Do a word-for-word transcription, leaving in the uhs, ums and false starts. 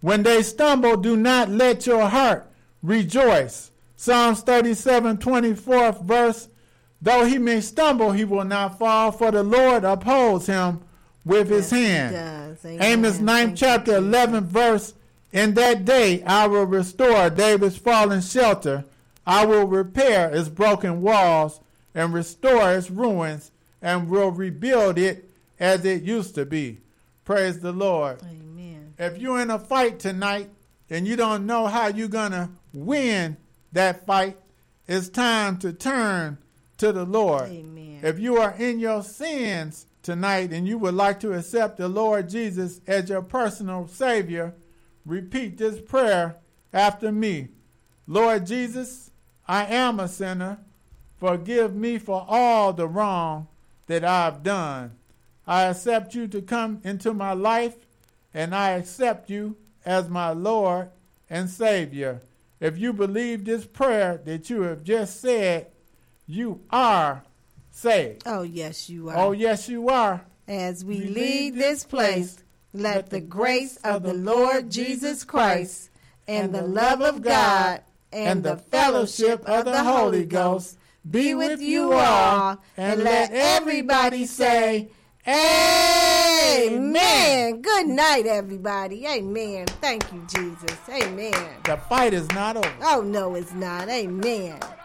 When they stumble, do not let your heart rejoice. Psalms thirty-seven, twenty-fourth verse. Though he may stumble, he will not fall, for the Lord upholds him with yes, his hand. Amos ninth chapter, eleventh verse. In that day I will restore David's fallen shelter. I will repair its broken walls and restore its ruins and will rebuild it as it used to be. Praise the Lord. Amen. If you're in a fight tonight and you don't know how you're going to win that fight, it's time to turn to the Lord. Amen. If you are in your sins tonight and you would like to accept the Lord Jesus as your personal Savior, repeat this prayer after me. Lord Jesus, I am a sinner. Forgive me for all the wrong that I've done. I accept you to come into my life, and I accept you as my Lord and Savior. If you believe this prayer that you have just said, you are saved. Oh, yes, you are. Oh, yes, you are. As we, we leave this place, let the grace of the Lord Jesus Christ and the love of God and the fellowship of the Holy Ghost be with you all, and let everybody say, Amen. Good night, everybody. Amen. Thank you, Jesus. Amen. The fight is not over. Oh, no, it's not. Amen.